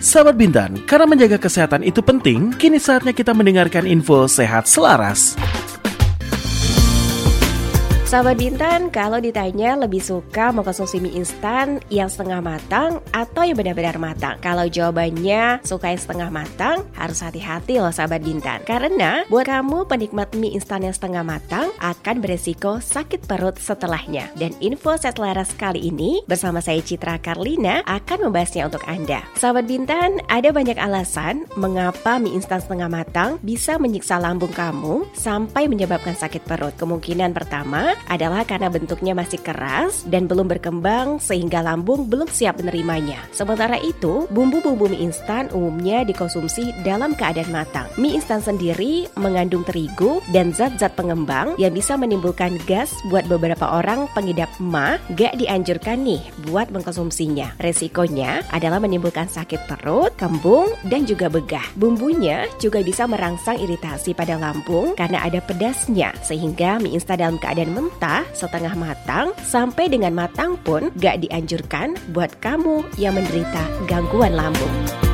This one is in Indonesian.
Sahabat Bintan, karena menjaga kesehatan itu penting, kini saatnya kita mendengarkan info sehat selaras. Sahabat Bintan, kalau ditanya lebih suka mengkonsumsi mie instan yang setengah matang atau yang benar-benar matang? Kalau jawabannya suka yang setengah matang, harus hati-hati loh sahabat Bintan. Karena buat kamu penikmat mie instan yang setengah matang akan beresiko sakit perut setelahnya. Dan info sehat selaras kali ini bersama saya Citra Karlina akan membahasnya untuk Anda. Sahabat Bintan, ada banyak alasan mengapa mie instan setengah matang bisa menyiksa lambung kamu sampai menyebabkan sakit perut. Kemungkinan pertama adalah karena bentuknya masih keras dan belum berkembang sehingga lambung belum siap menerimanya. Sementara itu, bumbu-bumbu mie instan umumnya dikonsumsi dalam keadaan matang. Mie instan sendiri mengandung terigu dan zat-zat pengembang yang bisa menimbulkan gas. Buat beberapa orang pengidap MA, gak dianjurkan nih buat mengkonsumsinya. Resikonya adalah menimbulkan sakit perut, kembung, dan juga begah. Bumbunya juga bisa merangsang iritasi pada lambung karena ada pedasnya, sehingga mie instan dalam keadaan mentah setengah matang sampai dengan matang pun gak dianjurkan buat kamu yang menderita gangguan lambung.